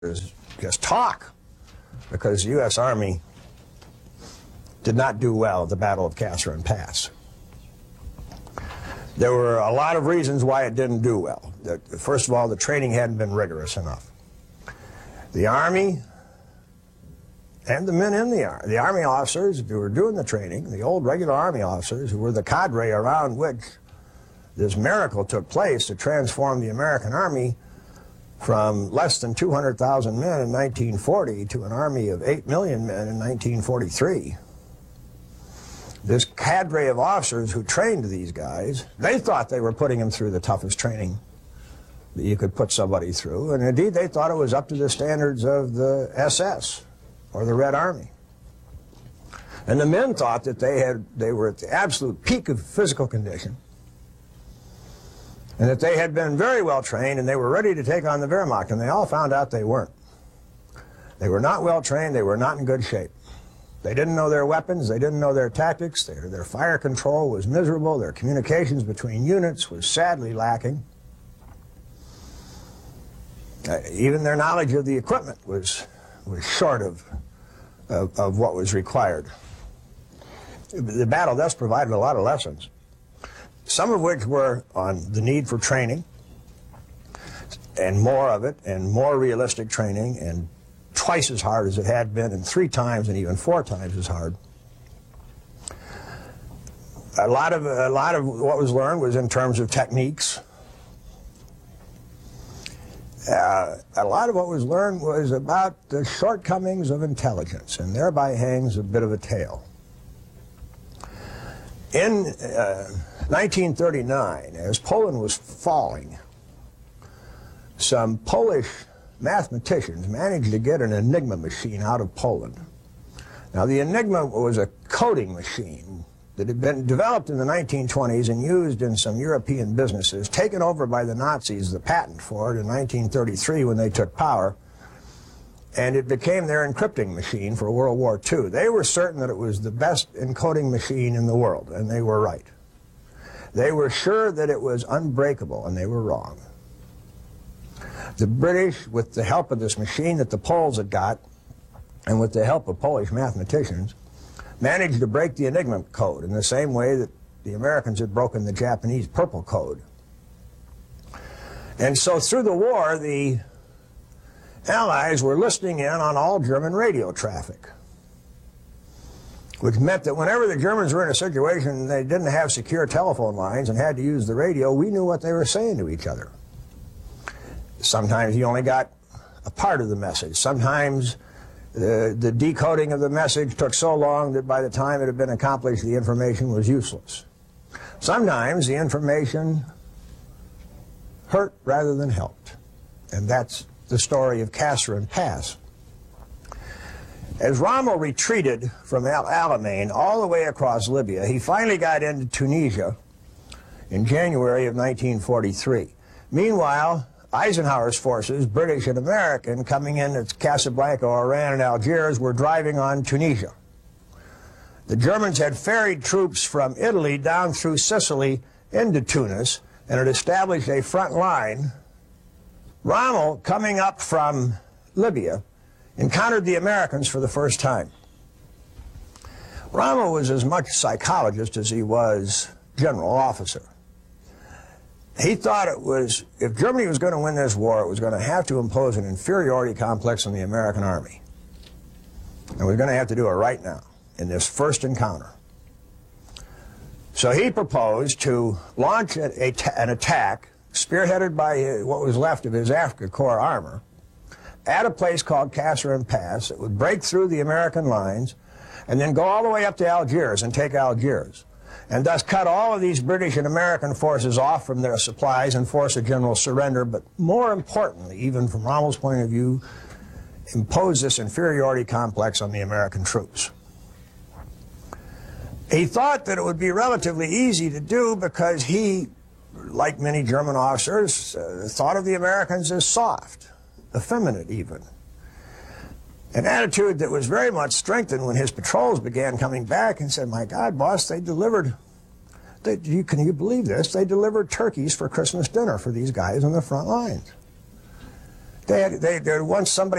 is just talk, because the U.S. Army did not do well at the Battle of Kasserine Pass. There were a lot of reasons why it didn't do well. First of all, the training hadn't been rigorous enough. The Army and the men in the Army officers who were doing the training, the old regular Army officers who were the cadre around which this miracle took place to transform the American Army from less than 200,000 men in 1940 to an army of 8 million men in 1943. This cadre of officers who trained these guys, they thought they were putting them through the toughest training that you could put somebody through, and indeed they thought it was up to the standards of the SS or the Red Army. And the men thought that they were at the absolute peak of physical condition, and that they had been very well trained and they were ready to take on the Wehrmacht, and they all found out they weren't. They were not well trained, they were not in good shape. They didn't know their weapons, they didn't know their tactics, their fire control was miserable, their communications between units was sadly lacking. Even their knowledge of the equipment was short of what was required. The battle thus provided a lot of lessons, some of which were on the need for training, and more of it, and more realistic training, and twice as hard as it had been, and 3 times and even 4 times as hard. A lot of what was learned was in terms of techniques. A lot of what was learned was about the shortcomings of intelligence, and thereby hangs a bit of a tale. In 1939, as Poland was falling, some Polish mathematicians managed to get an Enigma machine out of Poland. Now, the Enigma was a coding machine that had been developed in the 1920s and used in some European businesses, taken over by the Nazis, the patent for it, in 1933 when they took power, and it became their encrypting machine for World War II. They were certain that it was the best encoding machine in the world, and they were right. They were sure that it was unbreakable, and they were wrong. The British, with the help of this machine that the Poles had got, and with the help of Polish mathematicians, managed to break the Enigma code in the same way that the Americans had broken the Japanese Purple Code. And so through the war, the Allies were listening in on all German radio traffic, which meant that whenever the Germans were in a situation they didn't have secure telephone lines and had to use the radio, we knew what they were saying to each other. Sometimes you only got a part of the message. Sometimes the decoding of the message took so long that by the time it had been accomplished, the information was useless. Sometimes the information hurt rather than helped. And that's the story of Kasserine Pass. As Rommel retreated from El Alamein all the way across Libya, he finally got into Tunisia in January of 1943. Meanwhile, Eisenhower's forces, British and American, coming in at Casablanca, Oran, and Algiers, were driving on Tunisia. The Germans had ferried troops from Italy down through Sicily into Tunis and had established a front line. Rommel, coming up from Libya, encountered the Americans for the first time. Rommel was as much psychologist as he was general officer. He thought it was, if Germany was going to win this war, it was going to have to impose an inferiority complex on the American army. And we're going to have to do it right now, in this first encounter. So he proposed to launch an attack, spearheaded by what was left of his Afrika Korps armor, at a place called Kasserine Pass. It would break through the American lines, and then go all the way up to Algiers and take Algiers, and thus cut all of these British and American forces off from their supplies and force a general surrender, but more importantly, even from Rommel's point of view, impose this inferiority complex on the American troops. He thought that it would be relatively easy to do because he, like many German officers, thought of the Americans as soft, effeminate even. An attitude that was very much strengthened when his patrols began coming back and said, "My God, boss, they delivered, can you believe this? They delivered turkeys for Christmas dinner for these guys on the front lines. Once somebody